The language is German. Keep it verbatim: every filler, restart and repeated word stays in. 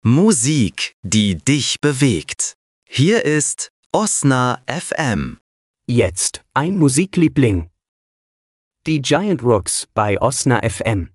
Musik, die dich bewegt. Hier ist Osna F M. Jetzt ein Musikliebling. Die Giant Rooks bei Osna F M.